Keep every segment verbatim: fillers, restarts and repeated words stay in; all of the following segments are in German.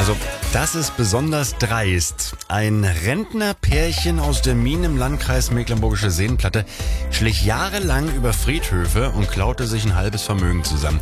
Also, das ist besonders dreist. Ein Rentnerpärchen aus der Mien im Landkreis Mecklenburgische Seenplatte schlich jahrelang über Friedhöfe und klaute sich ein halbes Vermögen zusammen.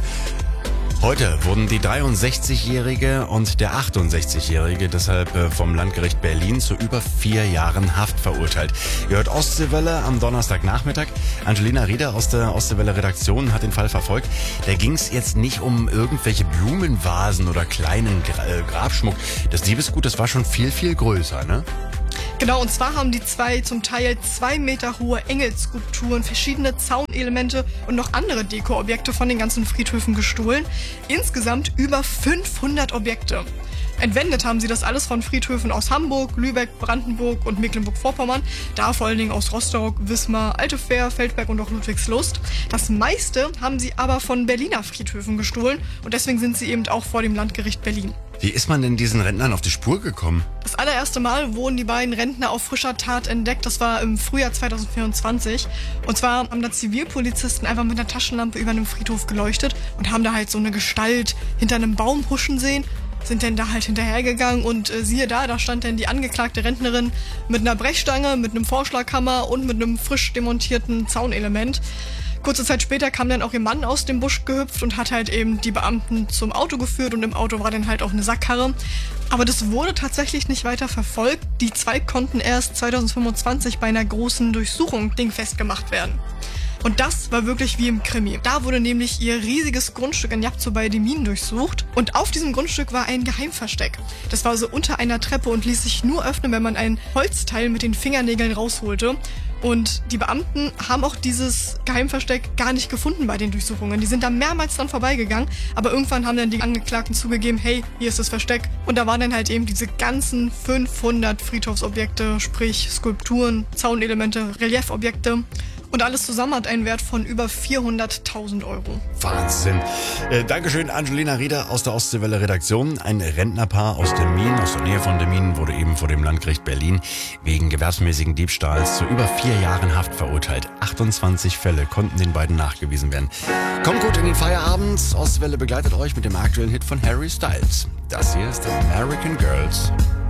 Heute wurden die dreiundsechzigjährige und der achtundsechzigjährige deshalb vom Landgericht Berlin zu über vier Jahren Haft verurteilt. Ihr hört Ostseewelle am Donnerstagnachmittag. Angelina Rieder aus der Ostseewelle-Redaktion hat den Fall verfolgt. Da ging es jetzt nicht um irgendwelche Blumenvasen oder kleinen Grabschmuck. Das Diebesgut, das war schon viel, viel größer, ne? Genau, und zwar haben die zwei zum Teil zwei Meter hohe Engelskulpturen, verschiedene Zaunelemente und noch andere Dekoobjekte von den ganzen Friedhöfen gestohlen. Insgesamt über fünfhundert Objekte. Entwendet haben sie das alles von Friedhöfen aus Hamburg, Lübeck, Brandenburg und Mecklenburg-Vorpommern. Da vor allen Dingen aus Rostock, Wismar, Altefähr, Feldberg und auch Ludwigslust. Das meiste haben sie aber von Berliner Friedhöfen gestohlen und deswegen sind sie eben auch vor dem Landgericht Berlin. Wie ist man denn diesen Rentnern auf die Spur gekommen? Das allererste Mal wurden die beiden Rentner auf frischer Tat entdeckt. Das war im Frühjahr zweitausendvierundzwanzig. Und zwar haben da Zivilpolizisten einfach mit einer Taschenlampe über einem Friedhof geleuchtet und haben da halt so eine Gestalt hinter einem Baum huschen sehen. Sind dann da halt hinterhergegangen und äh, siehe da, da stand dann die angeklagte Rentnerin mit einer Brechstange, mit einem Vorschlaghammer und mit einem frisch demontierten Zaunelement. Kurze Zeit später kam dann auch ihr Mann aus dem Busch gehüpft und hat halt eben die Beamten zum Auto geführt und im Auto war dann halt auch eine Sackkarre. Aber das wurde tatsächlich nicht weiter verfolgt. Die zwei konnten erst zweitausendfünfundzwanzig bei einer großen Durchsuchung dingfest gemacht werden. Und das war wirklich wie im Krimi. Da wurde nämlich ihr riesiges Grundstück in Japzo bei den Minen durchsucht. Und auf diesem Grundstück war ein Geheimversteck. Das war so unter einer Treppe und ließ sich nur öffnen, wenn man ein Holzteil mit den Fingernägeln rausholte. Und die Beamten haben auch dieses Geheimversteck gar nicht gefunden bei den Durchsuchungen. Die sind da mehrmals dran vorbeigegangen, aber irgendwann haben dann die Angeklagten zugegeben, hey, hier ist das Versteck. Und da waren dann halt eben diese ganzen fünfhundert Friedhofsobjekte, sprich Skulpturen, Zaunelemente, Reliefobjekte. Und alles zusammen hat einen Wert von über vierhunderttausend Euro. Wahnsinn. Äh, Dankeschön, Angelina Rieder aus der Ostseewelle-Redaktion. Ein Rentnerpaar aus der Mien, aus der Nähe von der Mien, wurde eben vor dem Landgericht Berlin wegen gewerbsmäßigen Diebstahls zu über vier Jahren Haft verurteilt. achtundzwanzig Fälle konnten den beiden nachgewiesen werden. Kommt gut in den Feierabend. Ostwelle begleitet euch mit dem aktuellen Hit von Harry Styles. Das hier ist American Girls.